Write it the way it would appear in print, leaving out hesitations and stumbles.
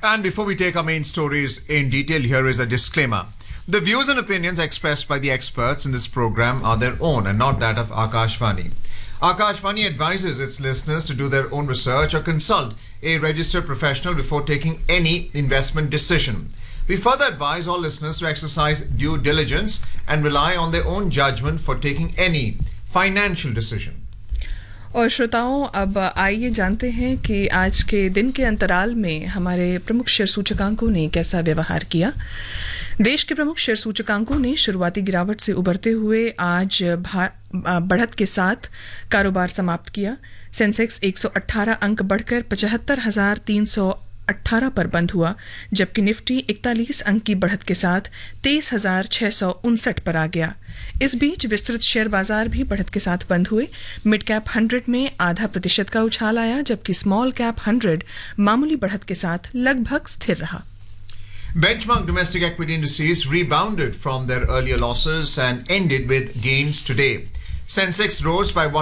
And before we take our main stories in detail, here is a disclaimer. The views and opinions expressed by the experts in this program are their own and not that of Akashvani. Akashvani advises its listeners to do their own research or consult a registered professional before taking any investment decision. We further advise all listeners to exercise due diligence and rely on their own judgment for taking any financial decision. और श्रोताओं, अब आइए जानते हैं कि आज के दिन के अंतराल में हमारे प्रमुख शेयर सूचकांकों ने कैसा व्यवहार किया। देश के प्रमुख शेयर सूचकांकों ने शुरुआती गिरावट से उबरते हुए आज बढ़त के साथ कारोबार समाप्त किया। सेंसेक्स 118 अंक बढ़कर 75,318 पर बंद हुआ, जबकि निफ्टी 41 अंक की बढ़त के साथ 23,659 पर आ गया। इस बीच विस्तृत शेयर बाजार भी बढ़त के साथ बंद हुए। मिड कैप 100 में 0.5% का उछाल आया, जबकि स्मॉल कैप 100 मामूली बढ़त के साथ लगभग स्थिर रहा। Benchmark domestic equity indices rebounded from their earlier losses and ended with gains today. Sensex rose by